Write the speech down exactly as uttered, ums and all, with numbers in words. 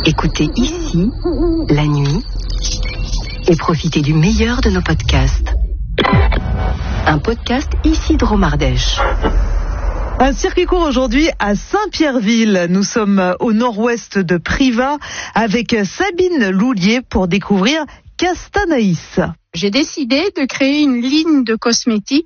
Écoutez ici, la nuit, et profitez du meilleur de nos podcasts. Un podcast ici Dromardèche. Un circuit court aujourd'hui à Saint-Pierreville. Nous sommes au nord-ouest de Privas avec Sabine Loulier pour découvrir Castanaïs. J'ai décidé de créer une ligne de cosmétiques